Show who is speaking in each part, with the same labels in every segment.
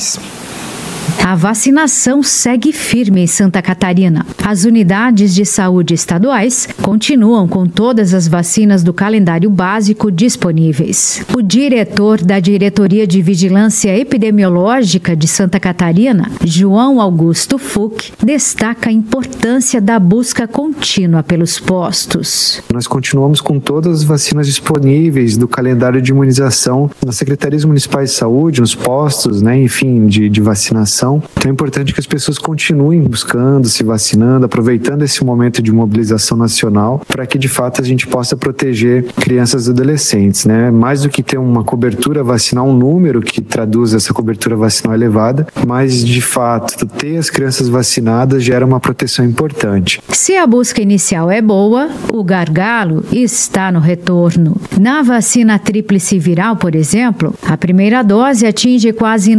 Speaker 1: municipais.
Speaker 2: A vacinação segue firme em Santa Catarina. As unidades de saúde estaduais continuam com todas as vacinas do calendário básico disponíveis. O diretor da Diretoria de Vigilância Epidemiológica de Santa Catarina, João Augusto Fuch, destaca a importância da busca contínua pelos postos.
Speaker 3: Nós continuamos com todas as vacinas disponíveis do calendário de imunização nas secretarias municipais de saúde, nos postos, enfim, de vacinação. Então é importante que as pessoas continuem buscando, se vacinando, aproveitando esse momento de mobilização nacional para que de fato a gente possa proteger crianças e adolescentes, Mais do que ter uma cobertura vacinal, um número que traduz essa cobertura vacinal elevada, mas de fato ter as crianças vacinadas gera uma proteção importante.
Speaker 2: Se a busca inicial é boa, o gargalo está no retorno. Na vacina tríplice viral, por exemplo, a primeira dose atinge quase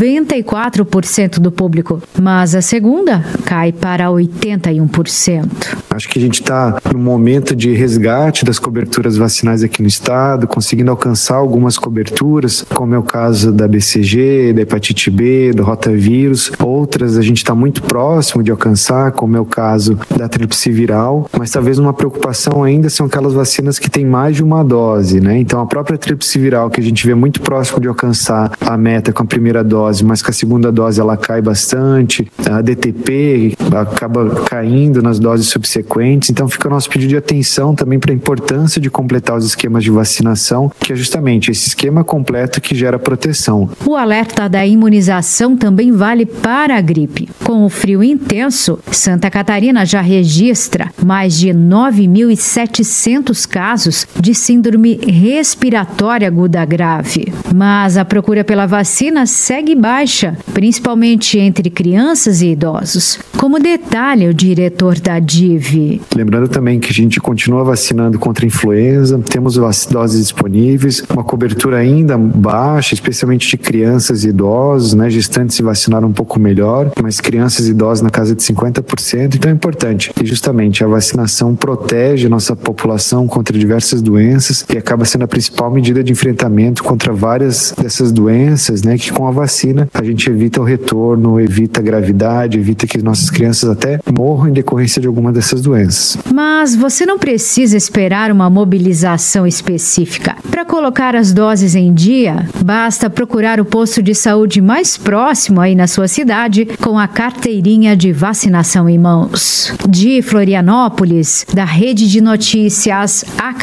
Speaker 2: 94% do público, mas a segunda cai para 81%.
Speaker 3: Acho que a gente está no momento de resgate das coberturas vacinais aqui no estado, conseguindo alcançar algumas coberturas, como é o caso da BCG, da hepatite B, do rotavírus. Outras a gente está muito próximo de alcançar, como é o caso da tríplice viral, mas talvez uma preocupação ainda são aquelas vacinas que têm mais de uma dose, Então a própria tríplice viral, que a gente vê muito próximo de alcançar a meta com a primeira dose, mas com a segunda dose ela cai bastante, a DTP acaba caindo nas doses subsequentes, então fica o nosso pedido de atenção também para a importância de completar os esquemas de vacinação, que é justamente esse esquema completo que gera proteção.
Speaker 2: O alerta da imunização também vale para a gripe. Com o frio intenso, Santa Catarina já registra mais de 9.700 casos de síndrome respiratória aguda grave. Mas a procura pela vacina segue baixa, principalmente entre crianças e idosos, como detalha o diretor da DIV.
Speaker 3: Lembrando também que a gente continua vacinando contra a influenza, temos doses disponíveis, uma cobertura ainda baixa, especialmente de crianças e idosos, gestantes se vacinaram um pouco melhor, mas crianças e idosos na casa de 50%, então é importante. E justamente a vacinação protege a nossa população contra diversas doenças e acaba sendo a principal medida de enfrentamento contra várias dessas doenças, que com a vacina a gente evita o retorno, evita a gravidade, evita que nossas crianças até morram em decorrência de alguma dessas doenças.
Speaker 2: Mas você não precisa esperar uma mobilização específica. Para colocar as doses em dia, basta procurar o posto de saúde mais próximo aí na sua cidade com a carteirinha de vacinação em mãos. De Florianópolis, da Rede de Notícias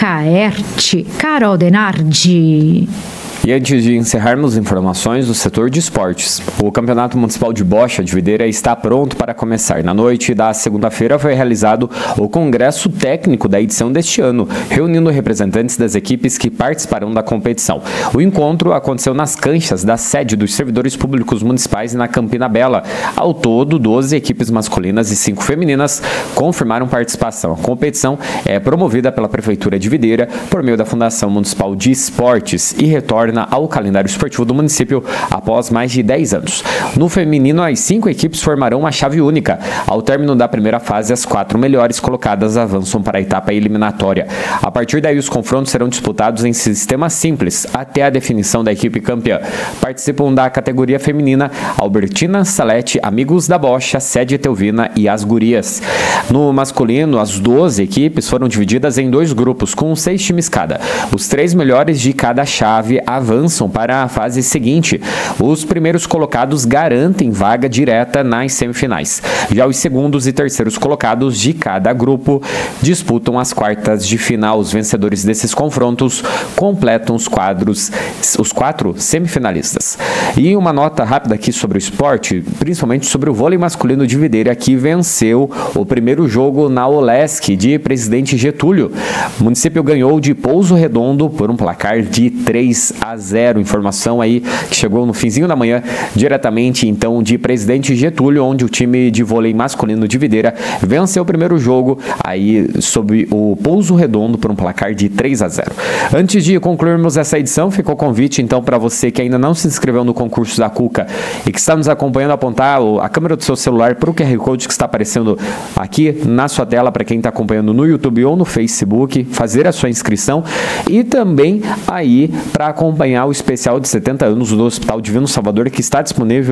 Speaker 2: Acaerte, Carol Denardi.
Speaker 1: E antes de encerrarmos informações do setor de esportes, o Campeonato Municipal de Bocha de Videira está pronto para começar. Na noite da segunda-feira foi realizado o congresso técnico da edição deste ano, reunindo representantes das equipes que participarão da competição. O encontro aconteceu nas canchas da sede dos servidores públicos municipais na Campina Bela. Ao todo, 12 equipes masculinas e 5 femininas confirmaram participação. A competição é promovida pela Prefeitura de Videira por meio da Fundação Municipal de Esportes e retorna ao calendário esportivo do município após mais de 10 anos. No feminino, as 5 equipes formarão uma chave única. Ao término da primeira fase, as 4 melhores colocadas avançam para a etapa eliminatória. A partir daí, os confrontos serão disputados em sistema simples, até a definição da equipe campeã. Participam da categoria feminina Albertina Salete, Amigos da Bocha, Sede Teuvina e As Gurias. No masculino, as 12 equipes foram divididas em 2 grupos, com 6 times cada. Os 3 melhores de cada chave avançam para a fase seguinte. Os primeiros colocados garantem vaga direta nas semifinais. Já os segundos e terceiros colocados de cada grupo disputam as quartas de final. Os vencedores desses confrontos completam os 4 semifinalistas. E uma nota rápida aqui sobre o esporte, principalmente sobre o vôlei masculino de Videira, que venceu o primeiro jogo na Olesc de Presidente Getúlio. O município ganhou de Pouso Redondo por um placar de 3-0. Informação aí que chegou no finzinho da manhã, diretamente então de Presidente Getúlio, onde o time de vôlei masculino de Videira venceu o primeiro jogo aí sob o Pouso Redondo por um placar de 3-0. Antes de concluirmos essa edição, ficou o convite então para você que ainda não se inscreveu no concurso da Cuca e que está nos acompanhando, apontar a câmera do seu celular para o QR Code que está aparecendo aqui na sua tela para quem está acompanhando no YouTube ou no Facebook, fazer a sua inscrição e também aí para acompanhar o especial de 70 anos do Hospital Divino Salvador, que está disponível